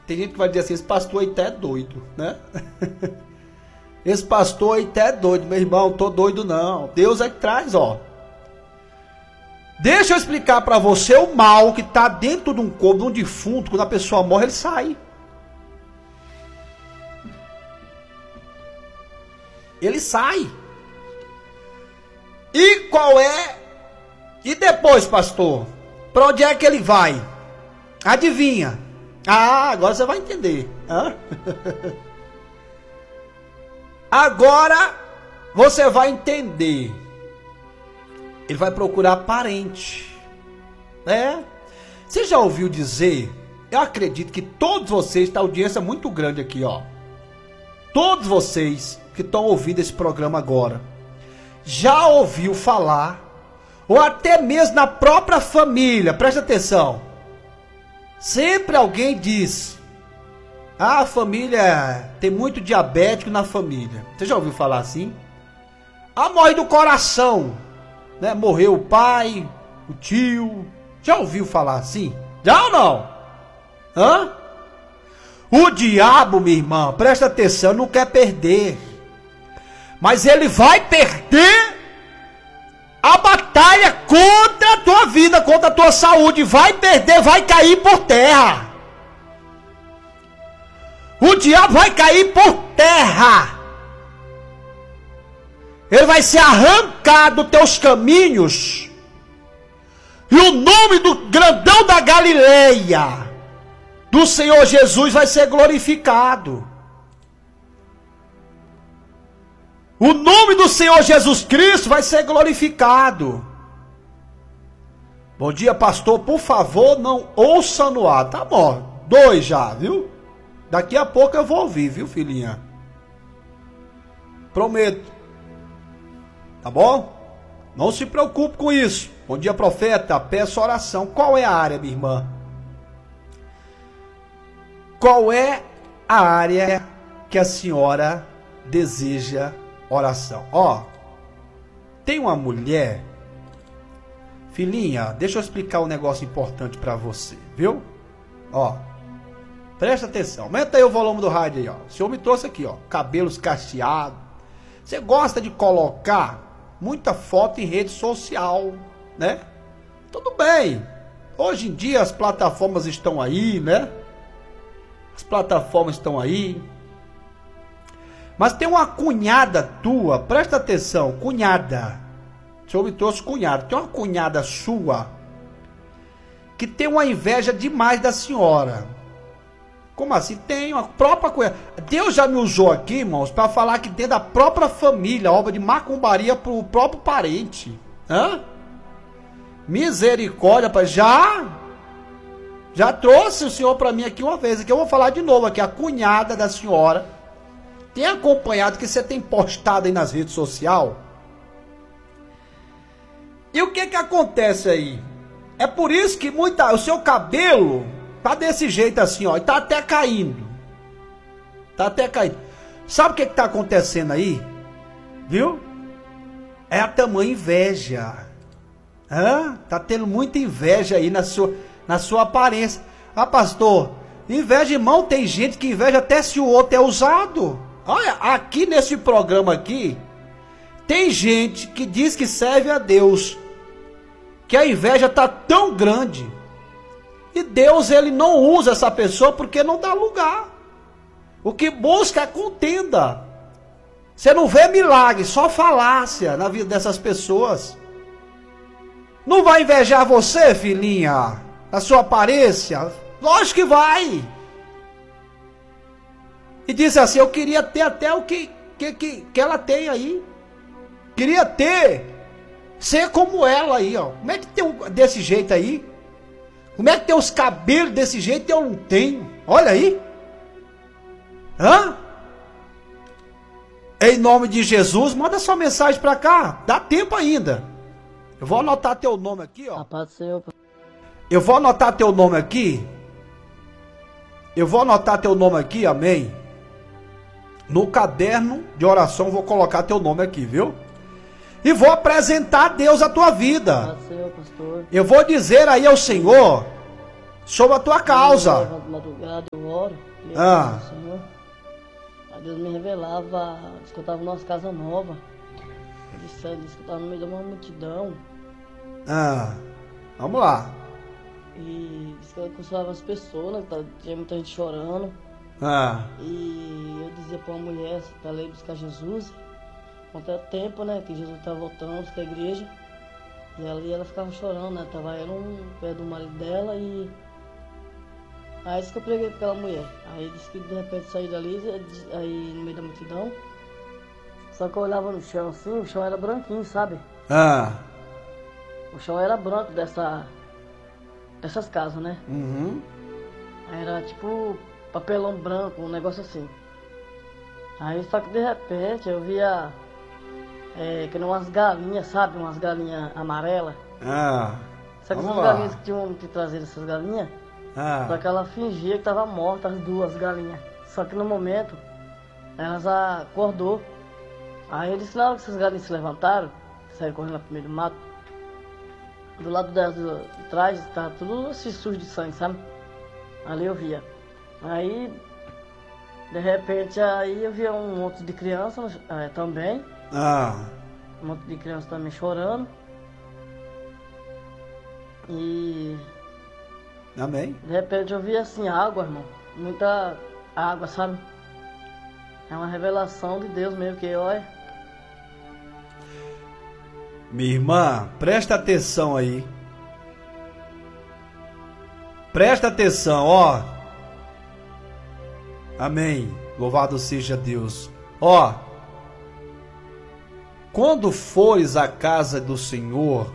Tem gente que vai dizer assim, esse pastor aí até é doido, né? Esse pastor aí até é doido, meu irmão, tô doido não. Deus é que traz, ó. Deixa eu explicar para você o mal que está dentro de um corpo, de um defunto. Quando a pessoa morre, ele sai. Ele sai. E qual é? E depois, pastor? Para onde é que ele vai? Adivinha? Ah, agora você vai entender. Hã? Agora você vai entender. Ele vai procurar parente. Você já ouviu dizer? Eu acredito que todos vocês, tá audiência muito grande aqui, ó. Todos vocês que estão ouvindo esse programa agora, já ouviu falar, ou até mesmo na própria família, presta atenção. Sempre alguém diz, a família tem muito diabético na família. Você já ouviu falar assim? Morre do coração. Né? Morreu o pai, o tio. Já ouviu falar assim? Já ou não? Hã? O diabo, minha irmã, presta atenção, não quer perder. Mas ele vai perder a batalha contra a tua vida, contra a tua saúde. Vai perder, vai cair por terra. O diabo vai cair por terra. Ele vai ser arrancado dos teus caminhos. E o nome do grandão da Galileia, do Senhor Jesus, vai ser glorificado. O nome do Senhor Jesus Cristo vai ser glorificado. Bom dia, pastor. Por favor, não ouça no ar. Tá bom. 2 já, viu? Daqui a pouco eu vou ouvir, viu, filhinha? Prometo. Tá bom? Não se preocupe com isso. Bom dia, profeta. Peço oração. Qual é a área, minha irmã? Qual é a área que a senhora deseja oração? Ó, tem uma mulher. Filhinha, deixa eu explicar um negócio importante pra você, viu? Ó, presta atenção. Aumenta aí o volume do rádio aí, ó. O senhor me trouxe aqui, ó. Cabelos cacheados. Você gosta de colocar muita foto em rede social, né? Tudo bem. Hoje em dia as plataformas estão aí, né? As plataformas estão aí. Mas tem uma cunhada tua, presta atenção, cunhada. O senhor me trouxe cunhada. Tem uma cunhada sua que tem uma inveja demais da senhora. Como assim? Tem uma própria cunhada. Deus já me usou aqui, irmãos, para falar que dentro da própria família, obra de macumbaria para o próprio parente. Hã? Misericórdia, pai. Já trouxe o senhor para mim aqui uma vez. Aqui eu vou falar de novo aqui. A cunhada da senhora tem acompanhado que você tem postado aí nas redes sociais. E o que que acontece aí? É por isso que o seu cabelo tá desse jeito assim, ó. E tá até caindo. Tá até caindo. Sabe o que que tá acontecendo aí? Viu? É a tamanha inveja. Tá tendo muita inveja aí na sua aparência. Ah, pastor, inveja, irmão, tem gente que inveja até se o outro é usado. Olha, aqui nesse programa aqui, tem gente que diz que serve a Deus, que a inveja tá tão grande, e Deus, ele não usa essa pessoa porque não dá lugar. O que busca é contenda. Você não vê milagre, só falácia na vida dessas pessoas. Não vai invejar você, filhinha, a sua aparência? Lógico que vai. E diz assim, eu queria ter até o que ela tem aí. Queria ser como ela aí, ó. Como é que tem desse jeito aí? Como é que tem os cabelos desse jeito e eu não tenho? Olha aí. Em nome de Jesus, manda sua mensagem pra cá. Dá tempo ainda. Eu vou anotar teu nome aqui, ó. Eu vou anotar teu nome aqui. Amém. No caderno de oração eu vou colocar teu nome aqui, viu? E vou apresentar a Deus a tua vida. Eu vou dizer aí ao Senhor Sobre a tua causa. Eu levanto de madrugada, eu oro, Ah. Senhor. Aí Deus me revelava, disse que eu estava numa casa nova. Ele disse que eu estava no meio de uma multidão. Vamos lá. E disse que eu consolava as pessoas, né? Tinha muita gente chorando. E eu dizia para uma mulher para ela ir buscar Jesus. Quanto tempo, né? Que Jesus estava voltando para a igreja. E ela ficava chorando, né? Tava ela perto do marido dela e... Aí disse que eu preguei para aquela mulher. Aí disse que de repente saí dali, aí no meio da multidão. Só que eu olhava no chão assim, o chão era branquinho, sabe? O chão era branco dessas casas, né? Uhum. Aí era tipo papelão branco, um negócio assim. Aí só que de repente eu via que eram umas galinhas, sabe? Umas galinhas amarelas. Sabe essas galinhas que tinham que trazer essas galinhas? Só que ela fingia que tava morta, as duas galinhas. Só que no momento, elas acordou. Aí eles, na hora que essas galinhas se levantaram, saíram correndo lá pro meio do mato, do lado delas, de trás, tava tudo esse sujo de sangue, sabe? Ali eu via. Aí, de repente, aí eu via um monte de criança também. Um monte de criança também chorando. E... Amém. De repente eu vi assim água, irmão. Muita água, sabe? É uma revelação de Deus mesmo, que olha. Minha irmã, presta atenção aí. Presta atenção, ó. Amém. Louvado seja Deus. Ó. Quando fores à casa do Senhor,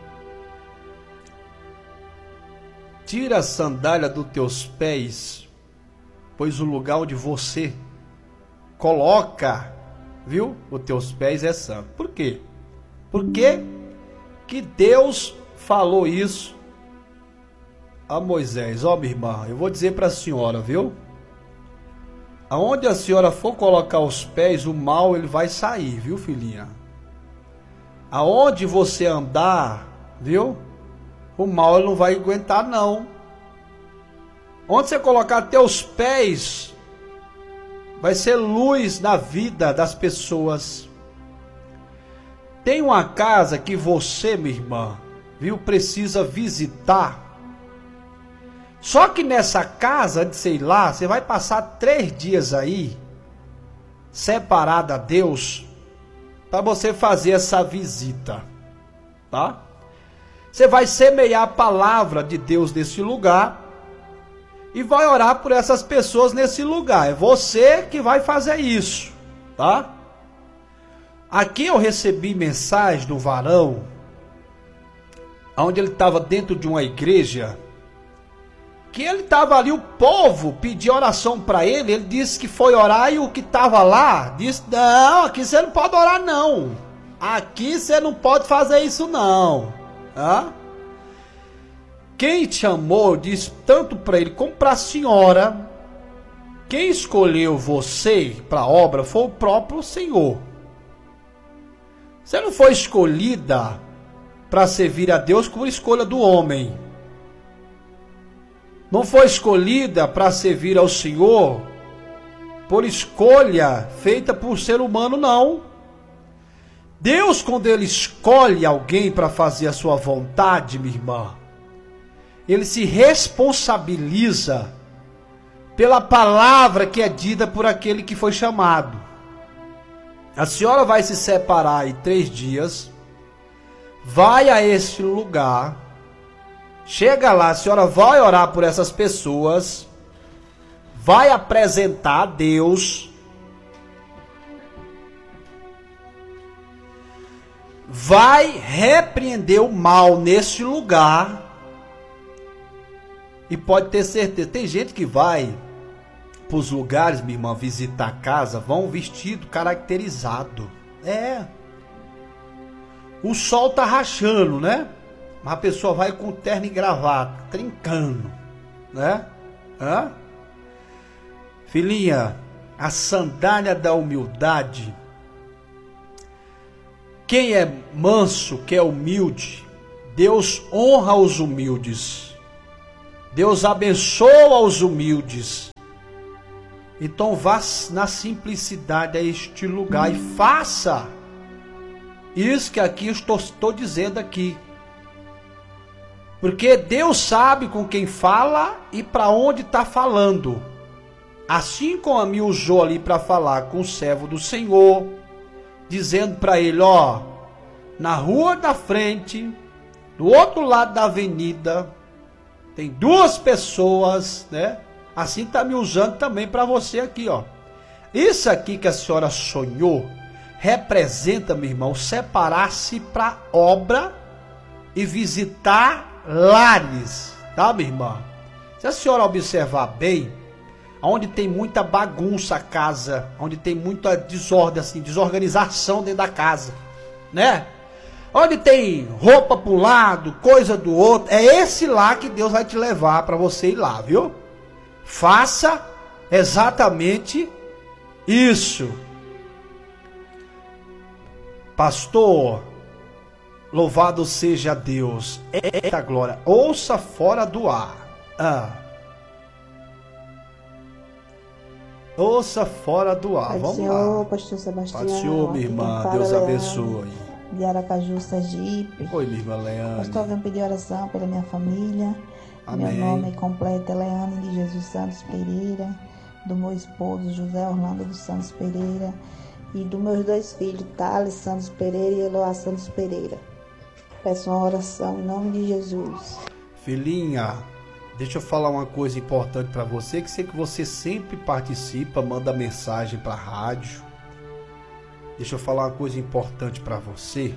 tira a sandália dos teus pés, pois o lugar onde você coloca, viu, os teus pés é santo. Por quê? Porque que Deus falou isso a Moisés. Ó, minha irmã, eu vou dizer para a senhora, viu? Aonde a senhora for colocar os pés, o mal ele vai sair, viu, filhinha? Aonde você andar, viu? O mal ele não vai aguentar, não. Onde você colocar teus pés, vai ser luz na vida das pessoas. Tem uma casa que você, minha irmã, viu, precisa visitar. Só que nessa casa, de sei lá, você vai passar 3 dias aí, separada a Deus, para você fazer essa visita, tá? Você vai semear a palavra de Deus nesse lugar e vai orar por essas pessoas nesse lugar. É você que vai fazer isso, tá? Aqui eu recebi mensagem do varão, onde ele estava dentro de uma igreja, que ele estava ali, o povo pediu oração para ele, ele disse que foi orar e o que estava lá disse, não, aqui você não pode orar não, aqui você não pode fazer isso não, tá? Quem te chamou, disse tanto para ele como para a senhora, quem escolheu você para a obra foi o próprio Senhor. Você não foi escolhida para servir a Deus por escolha do homem. Não foi escolhida para servir ao Senhor por escolha feita por ser humano, não. Deus, quando Ele escolhe alguém para fazer a sua vontade, minha irmã, Ele se responsabiliza pela palavra que é dita por aquele que foi chamado. A senhora vai se separar em 3 dias, vai a este lugar, chega lá, a senhora vai orar por essas pessoas, vai apresentar a Deus, vai repreender o mal neste lugar, e pode ter certeza, tem gente que vai para os lugares, minha irmã, visitar a casa, vão vestido caracterizado. O sol tá rachando, né? Mas a pessoa vai com terno e gravata, trincando, né? Filhinha, a sandália da humildade. Quem é manso, que é humilde, Deus honra os humildes. Deus abençoa os humildes. Então vá na simplicidade a este lugar e faça isso que aqui eu estou dizendo aqui. Porque Deus sabe com quem fala e para onde está falando. Assim como me usou ali para falar com o servo do Senhor, dizendo para ele, ó, na rua da frente, do outro lado da avenida, tem 2 pessoas, né? Assim está me usando também para você aqui, ó. Isso aqui que a senhora sonhou, representa, meu irmão, separar-se para obra e visitar lares, tá, minha irmã? Se a senhora observar bem, onde tem muita bagunça a casa, onde tem muita desordem, assim, desorganização dentro da casa, né? Onde tem roupa para um lado, coisa do outro, é esse lá que Deus vai te levar para você ir lá, viu? Faça exatamente isso. Pastor, louvado seja Deus. Eita glória. Ouça fora do ar. Ouça fora do ar. Vamos Senhor, lá. Pastor Sebastião. Pai do Senhor, minha irmã. Deus abençoe. De Aracaju, Sergipe. Oi, minha irmã Leane. Pastor, venho pedir oração pela minha família. Amém. Meu nome completo é Leane de Jesus Santos Pereira. Do meu esposo, José Orlando dos Santos Pereira. E dos meus 2 filhos, Thales Santos Pereira e Eloá Santos Pereira. Peço uma oração em nome de Jesus. Filhinha, deixa eu falar uma coisa importante para você, que sei que você sempre participa, manda mensagem para a rádio. Deixa eu falar uma coisa importante para você.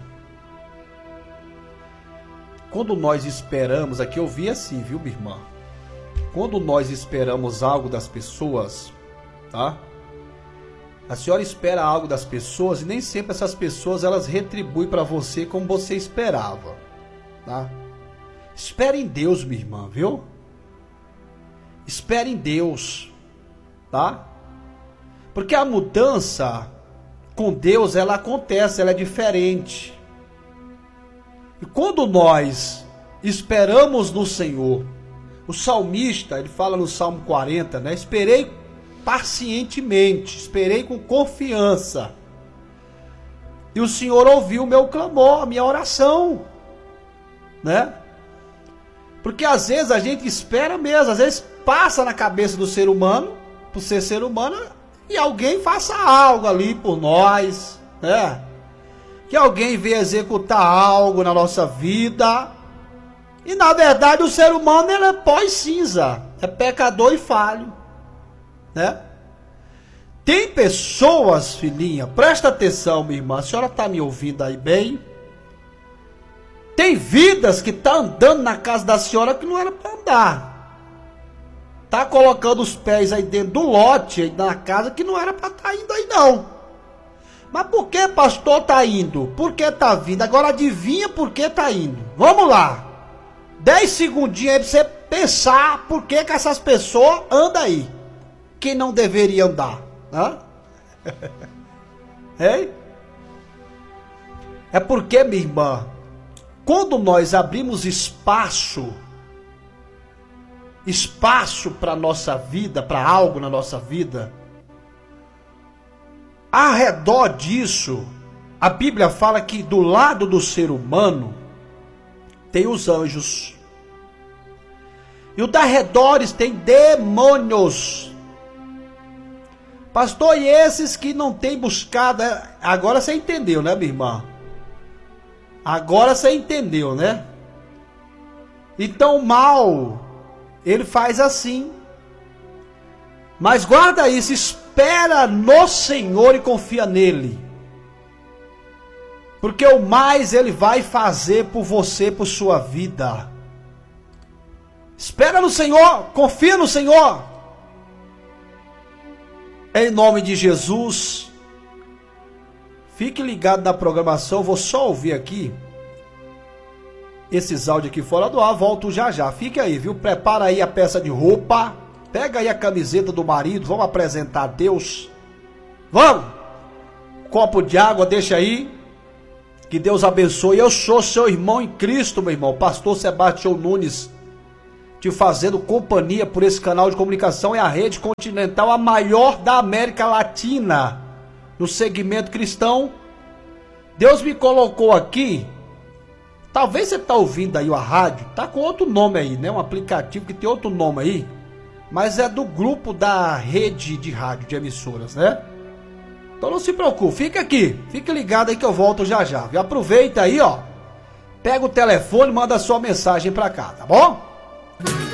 Quando nós esperamos, aqui eu vi assim, viu, minha irmã? Quando nós esperamos algo das pessoas, tá? A senhora espera algo das pessoas e nem sempre essas pessoas elas retribuem para você como você esperava, tá? Espere em Deus, minha irmã, viu? Espere em Deus, tá? Porque a mudança com Deus, ela acontece, ela é diferente. E quando nós esperamos no Senhor, o salmista, ele fala no Salmo 40, né? Esperei pacientemente, esperei com confiança. E o Senhor ouviu o meu clamor, a minha oração, né? Porque às vezes a gente espera mesmo, às vezes passa na cabeça do ser humano, por ser humano, e alguém faça algo ali por nós, né? Que alguém venha executar algo na nossa vida. E na verdade o ser humano ele é pó e cinza, é pecador e falho, né? Tem pessoas, filhinha, presta atenção, minha irmã, a senhora está me ouvindo aí bem? Tem vidas que tá andando na casa da senhora que não era para andar. Tá colocando os pés aí dentro do lote, aí na casa, que não era para estar indo aí não. Mas por que, pastor, tá indo? Por que tá vindo? Agora adivinha por que tá indo. Vamos lá. 10 segundinhos aí pra você pensar por que essas pessoas andam aí. Que não deveria andar. Hã? Hein? É porque, minha irmã, quando nós abrimos espaço para nossa vida, para algo na nossa vida, ao redor disso, a Bíblia fala que do lado do ser humano tem os anjos. E os arredores tem demônios. Pastor, e esses que não têm buscado... Agora você entendeu, né, minha irmã? Agora você entendeu, né? Então o mal, ele faz assim. Mas guarda isso, espera no Senhor e confia nele. Porque o mais ele vai fazer por você, por sua vida. Espera no Senhor, confia no Senhor. Em nome de Jesus. Fique ligado na programação, vou só ouvir aqui esses áudios aqui fora do ar, volto já já. Fique aí, viu? Prepara aí a peça de roupa, pega aí a camiseta do marido, vamos apresentar a Deus. Vamos! Copo de água, deixa aí. Que Deus abençoe. Eu sou seu irmão em Cristo, meu irmão, pastor Sebastião Nunes, te fazendo companhia por esse canal de comunicação. É a Rede Continental, a maior da América Latina no segmento cristão. Deus me colocou aqui. Talvez você tá ouvindo aí a rádio, tá com outro nome aí, né? Um aplicativo que tem outro nome aí, mas é do grupo da rede de rádio, de emissoras, né? Então não se preocupe, fica aqui, fica ligado aí que eu volto já já. E aproveita aí, ó, pega o telefone, manda sua mensagem pra cá, tá bom?